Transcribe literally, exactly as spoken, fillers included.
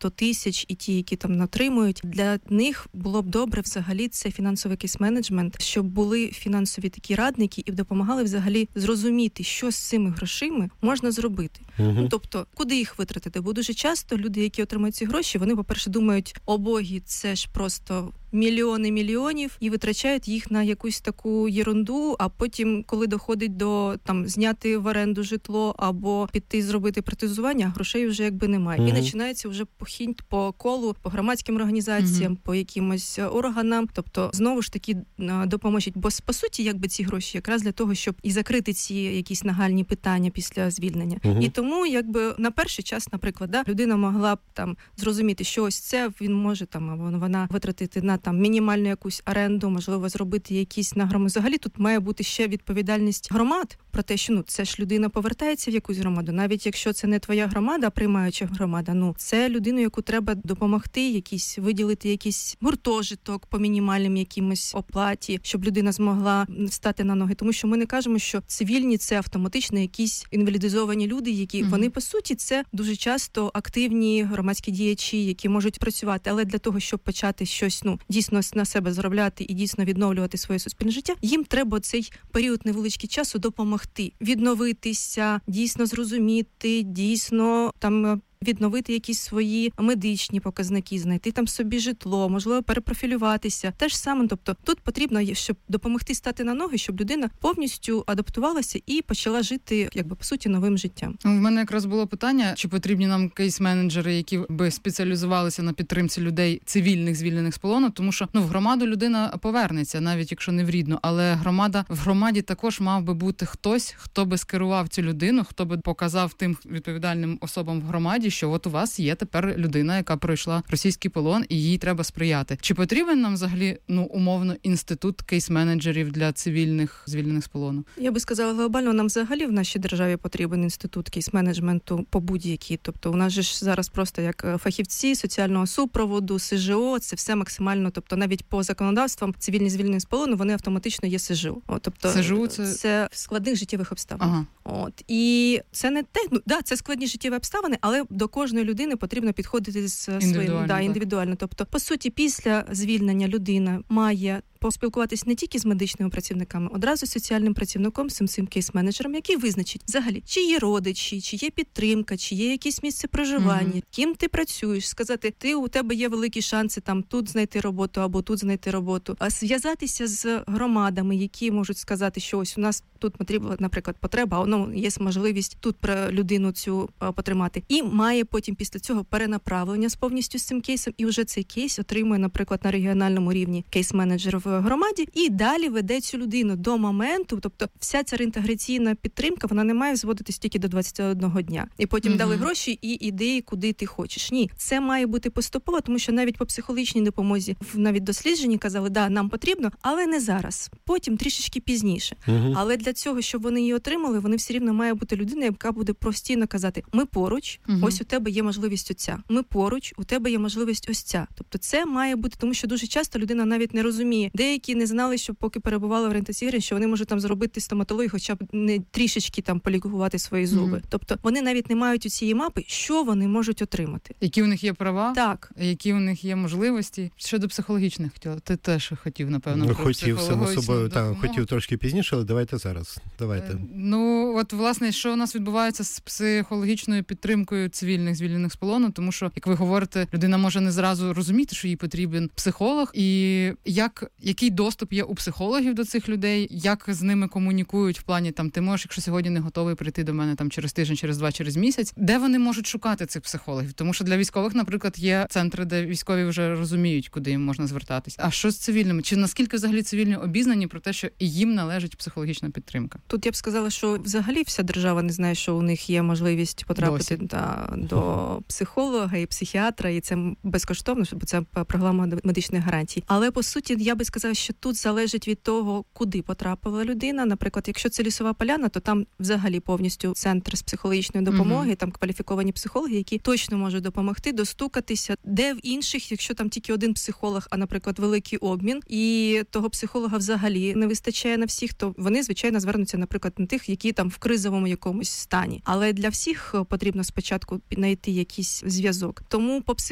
сто тисяч, і ті, які там отримують, для них було б добре взагалі це фінансовий кейс-менеджмент, щоб були фінансові такі радники і допомагали взагалі зрозуміти, що з цими грошима можна зробити. Угу. Ну, тобто, куди їх витратити? Бо дуже часто люди, які отримують ці гроші, вони, по-перше, думають, о боги, це ж просто мільйони мільйонів, і витрачають їх на якусь таку єрунду, а потім, коли доходить до там зняти в оренду житло або піти зробити протезування, грошей вже якби немає. Mm-hmm. І починається вже похінь по колу, по громадським організаціям, mm-hmm. по якимось органам. Тобто, знову ж таки, допоможуть. Бо, по суті, якби ці гроші якраз для того, щоб і закрити ці якісь нагальні питання після звільнення. Mm-hmm. І тому, якби, на перший час, наприклад, да, людина могла б там зрозуміти, що ось це він може там, або вона витратити на там мінімальну якусь оренду, можливо, зробити якісь нагроми. Взагалі тут має бути ще відповідальність громад про те, що ну це ж людина повертається в якусь громаду, навіть якщо це не твоя громада, а приймаюча громада. Ну це людину, яку треба допомогти, якісь виділити якийсь гуртожиток по мінімальним якимось оплаті, щоб людина змогла стати на ноги. Тому що ми не кажемо, що цивільні це автоматично якісь інвалідизовані люди, які mm-hmm. вони по суті це дуже часто активні громадські діячі, які можуть працювати, але для того, щоб почати щось ну дійсно на себе заробляти і дійсно відновлювати своє суспільне життя, їм треба цей період невеличкий часу допомогти, відновитися, дійсно зрозуміти, дійсно там відновити якісь свої медичні показники, знайти там собі житло, можливо, перепрофілюватися. Те ж саме, тобто тут потрібно, щоб допомогти стати на ноги, щоб людина повністю адаптувалася і почала жити, якби, по суті, новим життям. У мене якраз було питання, чи потрібні нам кейс-менеджери, які би спеціалізувалися на підтримці людей цивільних, звільнених з полону, тому що, ну, в громаду людина повернеться, навіть якщо не в рідну, але громада, в громаді також мав би бути хтось, хто би скерував цю людину, хто би показав тим відповідальним особам в громаді, що от у вас є тепер людина, яка пройшла російський полон, і їй треба сприяти. Чи потрібен нам взагалі, ну, умовно, інститут кейс-менеджерів для цивільних, звільнених з полону? Я би сказала, глобально нам взагалі в нашій державі потрібен інститут кейс-менеджменту по будь-якій. Тобто у нас же ж зараз просто як фахівці соціального супроводу, СЖО, це все максимально, тобто навіть по законодавствам цивільні звільнені з полону, вони автоматично є СЖО. О, тобто СЖО це... це складних життєвих обставин. Ага. От. І це не те, ну, да, це складні життєві обставини, але до кожної людини потрібно підходити з своїм, да, індивідуально. Тобто, по суті, після звільнення людина має поспілкуватись не тільки з медичними працівниками, одразу з соціальним працівником, з цим кейс-менеджером, який визначить взагалі, чи є родичі, чи є підтримка, чи є якесь місце проживання, mm-hmm. ким ти працюєш, сказати, ти, у тебе є великі шанси там тут знайти роботу або тут знайти роботу, а зв'язатися з громадами, які можуть сказати, що ось у нас тут потрібна, наприклад, потреба, а ну, є можливість тут про людину цю а, потримати. І має потім після цього перенаправлення з повністю з цим кейсом, і вже цей кейс отримує, наприклад, на регіональному рівні кейс-менеджер в громаді, і далі веде цю людину до моменту, тобто вся ця реінтеграційна підтримка, вона не має зводитись тільки до двадцять одного дня. І потім mm-hmm. дали гроші і іди, куди ти хочеш. Ні, це має бути поступово, тому що навіть по психологічній допомозі, навіть дослідженні казали, да, нам потрібно, але не зараз, потім трішечки пізніше. Mm-hmm. Але для цього, щоб вони її отримали, вони все рівно має бути людина, яка буде постійно казати, ми поруч, mm-hmm. ось у тебе є можливість оця, ми поруч, у тебе є можливість ось ця. Тобто це має бути, тому що дуже часто людина навіть не розуміє, деякі не знали, що поки перебували в орієнтації, що вони можуть там зробити стоматологію, хоча б не трішечки там полікувати свої зуби. Mm-hmm. Тобто вони навіть не мають у цієї мапи, що вони можуть отримати. Які у них є права? Так. Які у них є можливості? Щодо психологічних хотіла. Ти теж хотів, напевно, ну, про хотів, само собою, так, хотів трошки пізніше, але давайте зараз. Давайте. Е, ну, от, власне, що у нас відбувається з психологічною підтримкою цивільних, звільнених з полону, тому що, як ви говорите, людина може не зразу розуміти, що їй потрібен психолог, і як, який доступ є у психологів до цих людей, як з ними комунікують в плані, там, ти можеш, якщо сьогодні не готовий прийти до мене там через тиждень, через два, через місяць, де вони можуть шукати цих психологів? Тому що для військових, наприклад, є центри, де військові вже розуміють, куди їм можна звертатись. А що з цивільними? Чи наскільки взагалі цивільні обізнані про те, що і їм належить психологічна підтримка? Тут я б сказала, що взагалі вся держава не знає, що у них є можливість потрапити да, до психолога і психіатра, і це безкоштовно, бо це програма медичних гарантій. Але, по суті, я би сказала, що тут залежить від того, куди потрапила людина. Наприклад, якщо це Лісова Поляна, то там взагалі повністю центр з психологічної допомоги, mm-hmm. там кваліфіковані психологи, які точно можуть допомогти достукатися, де в інших, якщо там тільки один психолог, а, наприклад, великий обмін, і того психолога взагалі не вистачає на всіх, то вони, звичайно, звернуться, наприклад, на тих, які там в кризовому якомусь стані. Але для всіх потрібно спочатку знайти якийсь зв'язок. Тому по психології